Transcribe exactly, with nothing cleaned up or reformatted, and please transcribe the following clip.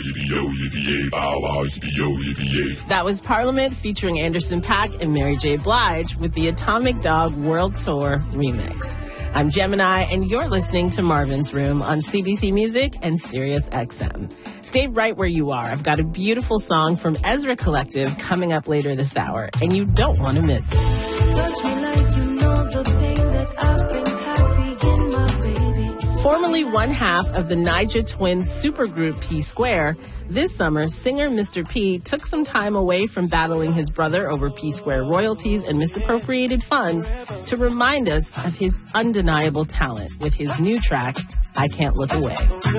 yippee-yo, yippee-yay, bow wow, yippee-yo, yippee-yay. That was Parliament featuring Anderson .Paak and Mary J. Blige with the Atomic Dog World Tour remix. I'm Gemini, and you're listening to Marvin's Room on C B C Music and Sirius X M. Stay right where you are. I've got a beautiful song from Ezra Collective coming up later this hour, and you don't want to miss it. Touch me like you know the pain that I've been having in my baby. Formerly one half of the Niger Twins supergroup P Square, this summer, singer Mister P took some time away from battling his brother over P Square royalties and misappropriated funds to remind us of his undeniable talent with his new track, I Can't Look Away.